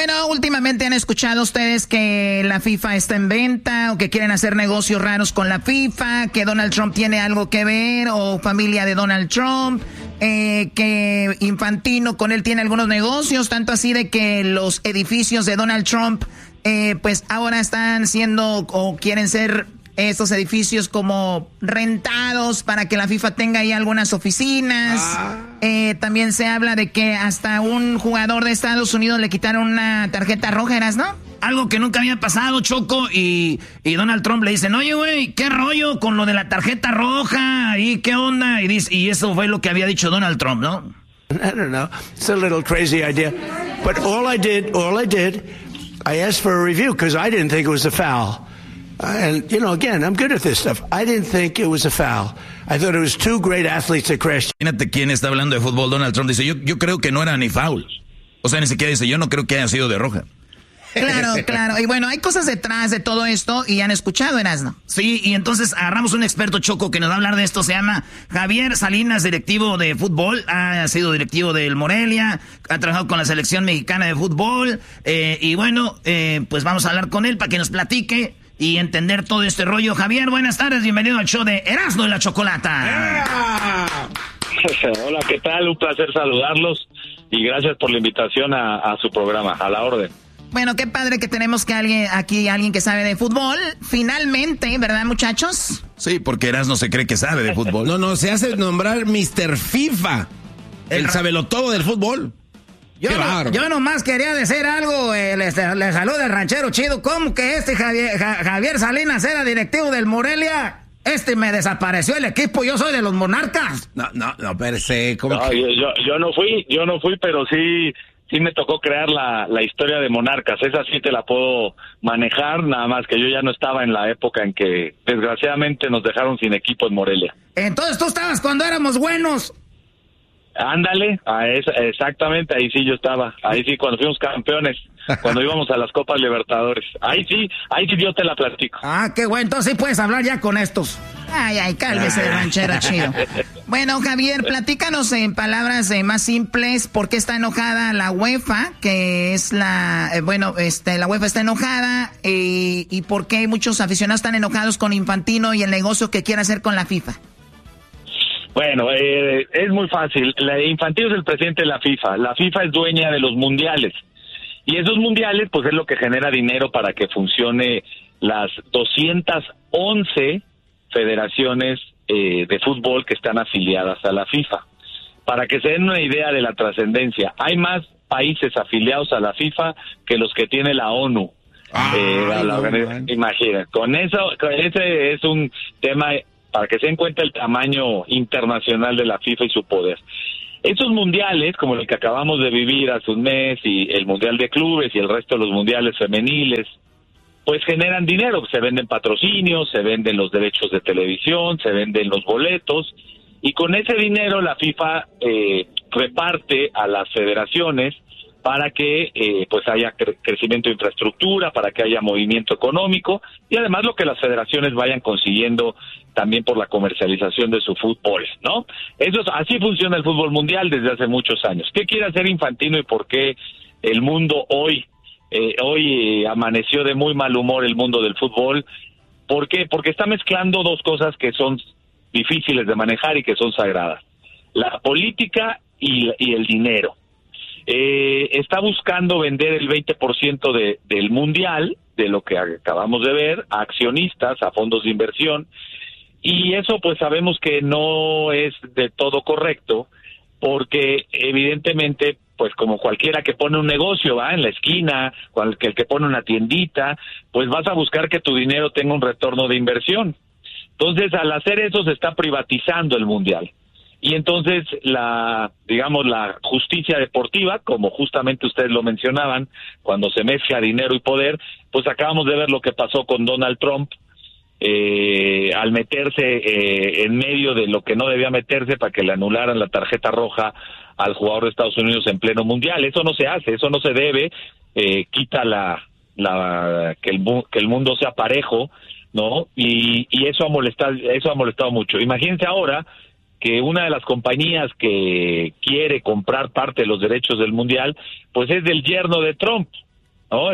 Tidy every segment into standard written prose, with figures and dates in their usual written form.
Bueno, últimamente han escuchado ustedes que la FIFA está en venta o que quieren hacer negocios raros con la FIFA, que Donald Trump tiene algo que ver o familia de Donald Trump, que Infantino con él tiene algunos negocios, tanto así de que los edificios de Donald Trump pues ahora están siendo o quieren ser estos edificios como rentados para que la FIFA tenga ahí algunas oficinas. También se habla de que hasta un jugador de Estados Unidos le quitaron una tarjeta roja, ¿no? Algo que nunca había pasado, Choco, y Donald Trump le dicen, oye, güey, ¿qué rollo con lo de la tarjeta roja? ¿Y qué onda? Y eso fue lo que había dicho Donald Trump, ¿no? I don't know. It's a little crazy idea. But all I did, I asked for a review because I didn't think it was a foul. And, you know, again, I'm good at this stuff. I didn't think it was a foul. I thought it was two great athletes that crashed. Imagínate quién está hablando de fútbol. Donald Trump dice, yo creo que no era ni foul. O sea, ni siquiera dice, yo no creo que haya sido de roja. Claro. Y bueno, hay cosas detrás de todo esto y han escuchado, Erasmo. Sí, y entonces agarramos un experto, Choco, que nos va a hablar de esto. Se llama Javier Salinas, directivo de fútbol. Ha sido directivo del Morelia, ha trabajado con la selección mexicana de fútbol. Y bueno, pues vamos a hablar con él para que nos platique y entender todo este rollo. Javier, buenas tardes, bienvenido al show de Erasmo y la Chocolata. Hola, ¿qué tal? Un placer saludarlos y gracias por la invitación a su programa, a la orden. Bueno, qué padre que tenemos que alguien que sabe de fútbol, finalmente, ¿verdad, muchachos? Sí, porque Erasmo se cree que sabe de fútbol. No, se hace nombrar Mr. FIFA, el sabelotodo del fútbol. Yo nomás quería decir algo, le saluda el ranchero chido. ¿Cómo que Javier Salinas era directivo del Morelia? Me desapareció el equipo, yo soy de los Monarcas. No, pero sé, ¿cómo no, que? Yo no fui, pero sí me tocó crear la historia de Monarcas. Esa sí te la puedo manejar, nada más que yo ya no estaba en la época en que desgraciadamente nos dejaron sin equipo en Morelia. Entonces tú estabas cuando éramos buenos. Ándale, exactamente, ahí sí yo estaba, ahí sí cuando fuimos campeones, cuando íbamos a las Copas Libertadores, ahí sí yo te la platico. Qué bueno, entonces sí puedes hablar ya con estos. Ay, cálmese, ranchero chido. Bueno, Javier, platícanos en palabras más simples por qué está enojada la UEFA, que es la UEFA está enojada y por qué muchos aficionados están enojados con Infantino y el negocio que quiere hacer con la FIFA. Bueno, es muy fácil. Infantino es el presidente de la FIFA. La FIFA es dueña de los mundiales. Y esos mundiales, pues es lo que genera dinero para que funcione las 211 federaciones de fútbol que están afiliadas a la FIFA. Para que se den una idea de la trascendencia, hay más países afiliados a la FIFA que los que tiene la ONU. Imaginen, ese es un tema para que se den cuenta el tamaño internacional de la FIFA y su poder. Esos mundiales, como el que acabamos de vivir hace un mes, y el Mundial de Clubes y el resto de los mundiales femeniles, pues generan dinero, se venden patrocinios, se venden los derechos de televisión, se venden los boletos, y con ese dinero la FIFA reparte a las federaciones para que pues haya crecimiento de infraestructura, para que haya movimiento económico y además lo que las federaciones vayan consiguiendo también por la comercialización de su fútbol, ¿no? Así funciona el fútbol mundial desde hace muchos años. ¿Qué quiere hacer Infantino y por qué el mundo hoy amaneció de muy mal humor el mundo del fútbol? ¿Por qué? Porque está mezclando dos cosas que son difíciles de manejar y que son sagradas: la política y el dinero. Está buscando vender el 20% del mundial, de lo que acabamos de ver, a accionistas, a fondos de inversión, y eso pues sabemos que no es de todo correcto, porque evidentemente pues como cualquiera que pone un negocio, en la esquina, el que pone una tiendita, pues vas a buscar que tu dinero tenga un retorno de inversión. Entonces, al hacer eso se está privatizando el mundial. Y entonces la justicia deportiva, como justamente ustedes lo mencionaban, cuando se mezcla dinero y poder, pues acabamos de ver lo que pasó con Donald Trump, al meterse en medio de lo que no debía meterse para que le anularan la tarjeta roja al jugador de Estados Unidos en pleno mundial. Eso no se hace, eso no se debe, quita que el mundo sea parejo, ¿no? Y eso ha molestado mucho. Imagínense ahora que una de las compañías que quiere comprar parte de los derechos del mundial, pues es del yerno de Trump, ¿no?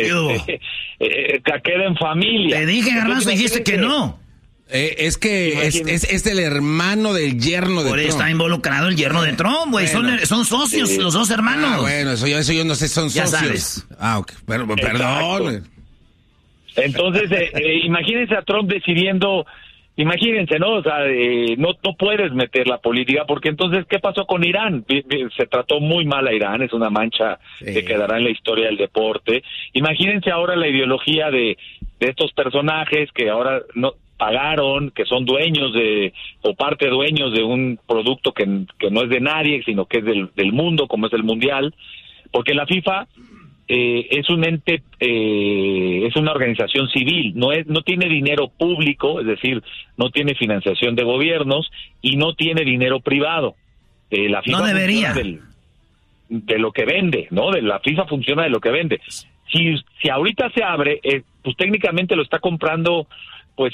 Queda en familia. Te dije, Garbanzo, dijiste que no. Es que es el hermano del yerno de Trump. Está involucrado el yerno de Trump, güey. Bueno, son socios, los dos hermanos. Bueno, eso yo no sé, son ya socios. Sabes. Okay. Perdón. Entonces, imagínense a Trump decidiendo, imagínense, ¿no? O sea, no puedes meter la política, porque entonces, ¿qué pasó con Irán? Se trató muy mal a Irán, es una mancha que quedará en la historia del deporte. Imagínense ahora la ideología de estos personajes que ahora no pagaron, que son dueños o parte dueños de un producto que no es de nadie, sino que es del mundo, como es el Mundial, porque la FIFA es un ente, es una organización civil, no tiene dinero público, es decir, no tiene financiación de gobiernos y no tiene dinero privado. La FIFA no debería. De lo que vende, ¿no? La FIFA funciona de lo que vende. Si ahorita se abre, pues técnicamente lo está comprando pues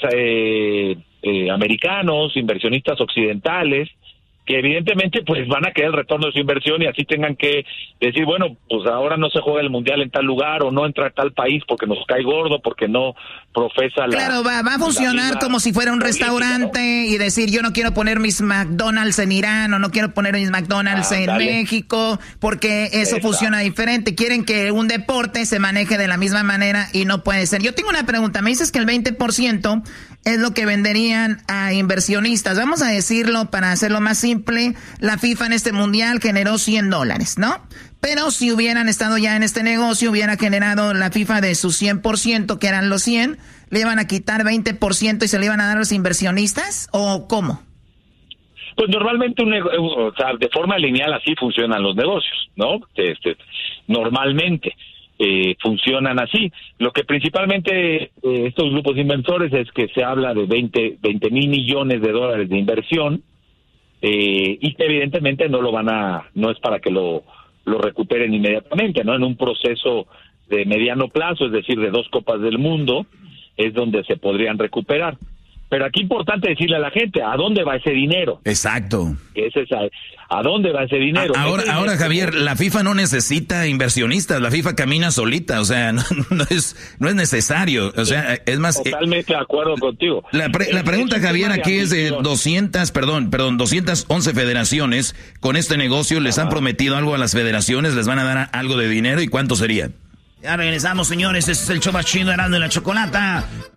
americanos, inversionistas occidentales, que evidentemente pues van a querer el retorno de su inversión y así tengan que decir, bueno, pues ahora no se juega el Mundial en tal lugar o no entra a tal país porque nos cae gordo, porque no profesa Claro, va a funcionar como si fuera un restaurante, ¿no? Y decir, yo no quiero poner mis McDonald's en Irán o no quiero poner mis McDonald's en México, porque eso funciona diferente. Quieren que un deporte se maneje de la misma manera y no puede ser. Yo tengo una pregunta, me dices que el 20% es lo que venderían a inversionistas. Vamos a decirlo para hacerlo más simple, la FIFA en este mundial generó $100, ¿no? Pero si hubieran estado ya en este negocio, hubiera generado la FIFA de sus 100%, que eran los 100, ¿le iban a quitar 20% y se le iban a dar a los inversionistas? ¿O cómo? Pues normalmente o sea, de forma lineal así funcionan los negocios, ¿no? Normalmente. Funcionan así. Lo que principalmente estos grupos inversores es que se habla de 20 mil millones de dólares de inversión y que evidentemente no es para que lo recuperen inmediatamente, ¿no? En un proceso de mediano plazo, es decir, de 2 Copas del Mundo, es donde se podrían recuperar. Pero aquí es importante decirle a la gente, ¿a dónde va ese dinero? Exacto. ¿A dónde va ese dinero? Ahora, Javier, la FIFA no necesita inversionistas, la FIFA camina solita, o sea, no es necesario, o sea, es más... Totalmente de acuerdo contigo. La pregunta, Javier, aquí es de 211 federaciones. Con este negocio, ¿les han prometido algo a las federaciones? ¿Les van a dar algo de dinero? ¿Y cuánto sería? Ya regresamos, señores, este es el show más chido, Erasmo y la Chocolata.